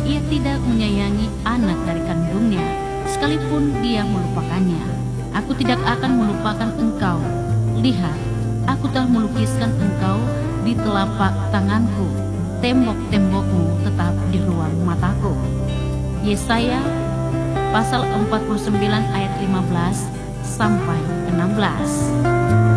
Ia tidak menyayangi anak dari kandungnya, sekalipun dia melupakannya. Aku tidak akan melupakan engkau. Lihat, aku telah melukiskan engkau di telapak tanganku. Tembok-tembokmu tetap di ruang mataku. Yesaya pasal 49 ayat 15 sampai 16.